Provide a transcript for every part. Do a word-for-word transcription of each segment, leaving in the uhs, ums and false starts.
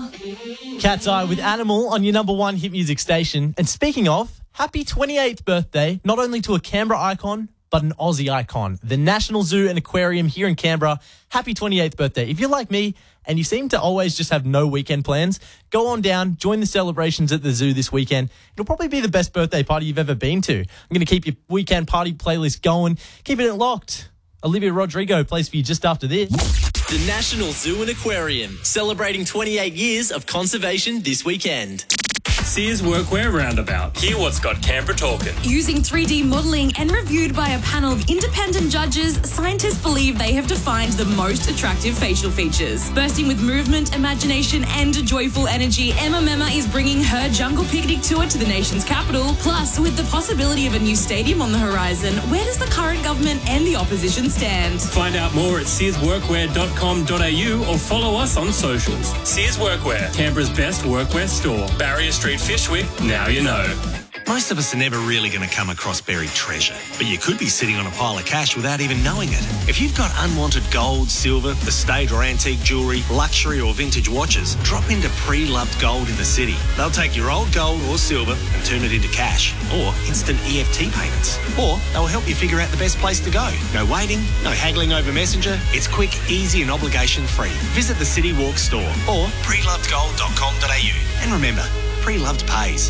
Animal. Cat's Eye with Animal on your number one hit music station. And speaking of, happy twenty-eighth birthday, not only to a Canberra icon, but an Aussie icon. The National Zoo and Aquarium here in Canberra. Happy twenty-eighth birthday. If you're like me and you seem to always just have no weekend plans, go on down, join the celebrations at the zoo this weekend. It'll probably be the best birthday party you've ever been to. I'm going to keep your weekend party playlist going. Keeping it locked. Olivia Rodrigo plays for you just after this. The National Zoo and Aquarium, celebrating twenty-eight years of conservation this weekend. Sears Workwear Roundabout. Hear what's got Canberra talking. Using three D modelling and reviewed by a panel of independent judges, scientists believe they have defined the most attractive facial features. Bursting with movement, imagination and joyful energy, Emma Mema is bringing her Jungle Picnic tour to the nation's capital. Plus, with the possibility of a new stadium on the horizon, where does the current government and the opposition stand? Find out more at sears workwear dot com dot a u or follow us on socials. Sears Workwear, Canberra's best workwear store. Barrier Street, Fishwick, now you know. Most of us are never really going to come across buried treasure, but you could be sitting on a pile of cash without even knowing it. If you've got unwanted gold, silver, estate or antique jewellery, luxury or vintage watches, drop into Pre-Loved Gold in the city. They'll take your old gold or silver and turn it into cash or instant E F T payments. Or they'll help you figure out the best place to go. No waiting, no haggling over Messenger. It's quick, easy and obligation free. Visit the City Walk store or pre loved gold dot com dot a u. And remember, Pre-Loved pays.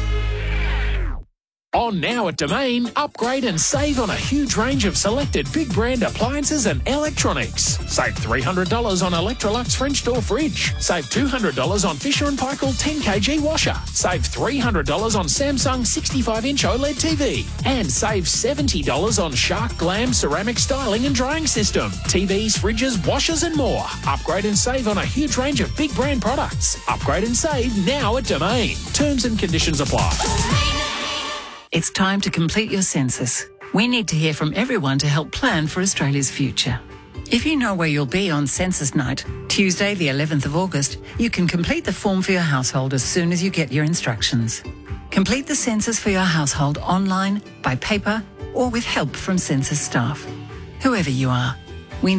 On now at Domain, upgrade and save on a huge range of selected big brand appliances and electronics. Save three hundred dollars on Electrolux French door fridge. Save two hundred dollars on Fisher and Paykel ten kilogram washer. Save three hundred dollars on Samsung sixty-five inch OLED T V. And save seventy dollars on Shark Glam ceramic styling and drying system. T Vs, fridges, washers and more. Upgrade and save on a huge range of big brand products. Upgrade and save now at Domain. Terms and conditions apply. It's time to complete your census. We need to hear from everyone to help plan for Australia's future. If you know where you'll be on census night, Tuesday the eleventh of August, you can complete the form for your household as soon as you get your instructions. Complete the census for your household online, by paper, or with help from census staff. Whoever you are,